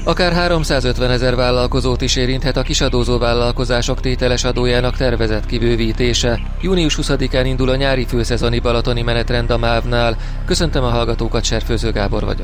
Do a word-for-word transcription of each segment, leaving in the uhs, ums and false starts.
Akár háromszázötvenezer vállalkozót is érinthet a kisadózó vállalkozások tételes adójának tervezett kibővítése. június huszadikán indul a nyári főszezoni balatoni menetrend a mávnál. Köszöntöm a hallgatókat, Serfőző Gábor vagyok.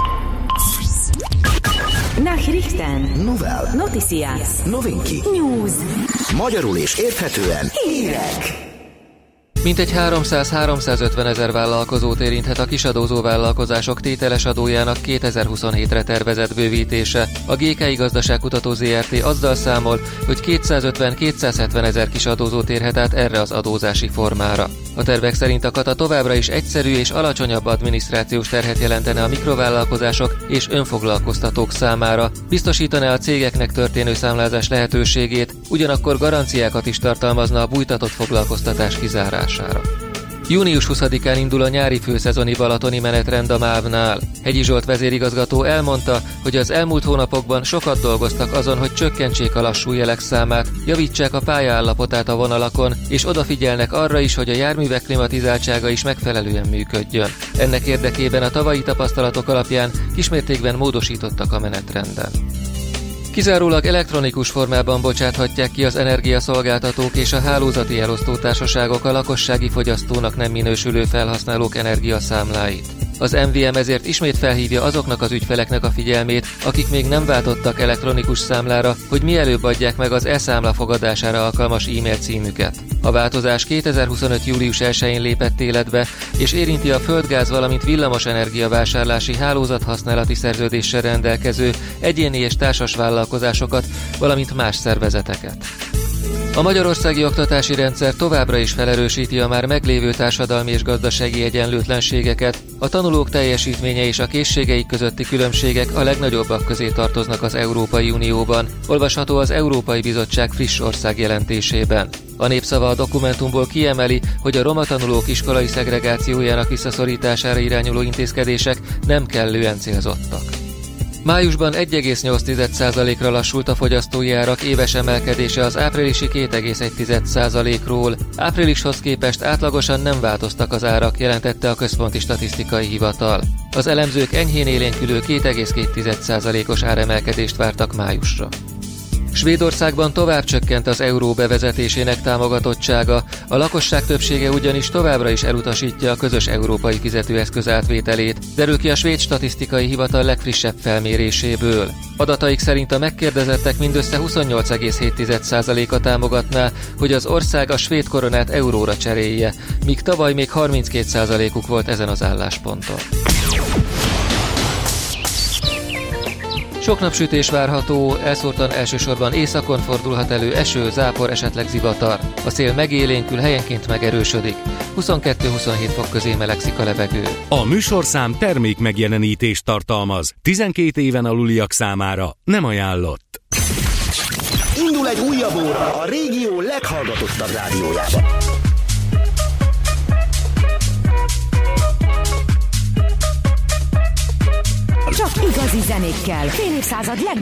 Nachrichten. Novel. Noticias. Novinki. News. Magyarul és érthetően Hírek. Mintegy háromszáz-háromszázötvenezer vállalkozót érinthet a kisadózó vállalkozások tételes adójának kétezer-huszonhétre tervezett bővítése. A gé ká i Gazdaságkutató zé er té azzal számol, hogy kétszázötven-kétszázhetven ezer kisadózót érhet át erre az adózási formára. A tervek szerint a kata továbbra is egyszerű és alacsonyabb adminisztrációs terhet jelentene a mikrovállalkozások és önfoglalkoztatók számára, biztosítaná a cégeknek történő számlázás lehetőségét, ugyanakkor garanciákat is tartalmazna a bújtatott foglalkoztatás kizárására. június huszadikán indul a nyári főszezoni balatoni menetrend a mávnál. Hegyi Zsolt vezérigazgató elmondta, hogy az elmúlt hónapokban sokat dolgoztak azon, hogy csökkentsék a lassú jelek számát, javítsák a pályaállapotát a vonalakon, és odafigyelnek arra is, hogy a járművek klimatizáltsága is megfelelően működjön. Ennek érdekében a tavalyi tapasztalatok alapján kismértékben módosítottak a menetrenden. Kizárólag elektronikus formában bocsáthatják ki az energiaszolgáltatók és a hálózati elosztótársaságok a lakossági fogyasztónak nem minősülő felhasználók energiaszámláit. Az em vé em ezért ismét felhívja azoknak az ügyfeleknek a figyelmét, akik még nem váltottak elektronikus számlára, hogy mielőbb adják meg az e-számla fogadására alkalmas e-mail címüket. A változás kétezer-huszonöt július elsején lépett életbe, és érinti a földgáz, valamint villamosenergia vásárlási hálózathasználati szerződéssel rendelkező egyéni és társas vállalkozásokat, valamint más szervezeteket. A magyarországi oktatási rendszer továbbra is felerősíti a már meglévő társadalmi és gazdasági egyenlőtlenségeket, a tanulók teljesítménye és a készségeik közötti különbségek a legnagyobbak közé tartoznak az Európai Unióban, olvasható az Európai Bizottság friss országjelentésében. A Népszava a dokumentumból kiemeli, hogy a roma tanulók iskolai szegregációjának visszaszorítására irányuló intézkedések nem kellően célzottak. Májusban egy egész nyolc százalékra lassult a fogyasztói árak éves emelkedése az áprilisi két egész egy százalékról. Áprilishoz képest átlagosan nem változtak az árak, jelentette a Központi Statisztikai Hivatal. Az elemzők enyhén élénkülő két egész két százalékos áremelkedést vártak májusra. Svédországban tovább csökkent az euró bevezetésének támogatottsága, a lakosság többsége ugyanis továbbra is elutasítja a közös európai fizetőeszköz átvételét, derül ki a Svéd Statisztikai Hivatal legfrissebb felméréséből. Adataik szerint a megkérdezettek mindössze huszonnyolc egész hét százaléka támogatná, hogy az ország a svéd koronát euróra cserélje, míg tavaly még harminckét százalékuk volt ezen az állásponton. Sok napsütés várható, elszórtan elsősorban északon fordulhat elő eső, zápor, esetleg zivatar. A szél megélénkül, helyenként megerősödik. huszonkettő-huszonhét fok közé melegszik a levegő. A műsorszám termék megjelenítést tartalmaz. tizenkét éven aluliak számára nem ajánlott. indul egy újabb óra a régió leghallgatottabb rádiójában. Csak igazi zenékkel. Fél évszázad leg